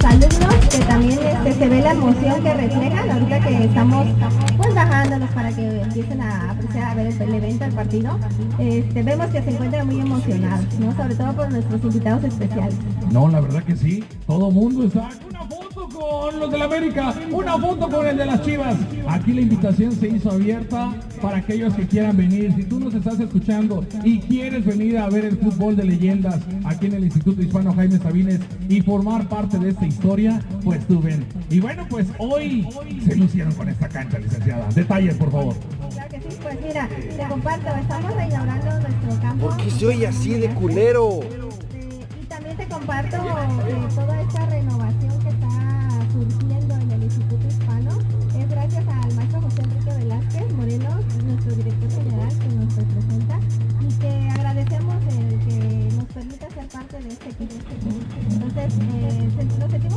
alumnos, que también se ve la emoción que reflejan ahorita que estamos pues bajándonos para que empiecen a apreciar, a ver el evento, el partido. Vemos que se encuentran muy emocionados, ¿no? Sobre todo por nuestros invitados especiales. No, la verdad que sí, todo mundo está. Una foto con los del América, una foto con el de las Chivas. Aquí la invitación se hizo abierta para aquellos que quieran venir. Si tú nos estás escuchando y quieres venir a ver el fútbol de leyendas aquí en el Instituto Hispano Jaime Sabines y formar parte de esta historia, pues tú ven. Y bueno, pues hoy se lucieron con esta cancha, licenciada. Detalles, por favor. Claro que sí, pues mira, te comparto, estamos inaugurando nuestro campo. ¿Por qué soy así de culero? Y también te comparto toda esta renovación que está surgiendo en el Instituto Hispano. Es gracias al maestro José Enrique Velázquez Morelos, nuestro director general, que nos representa y que agradecemos el que nos permita ser parte de este equipo. Entonces, nos sentimos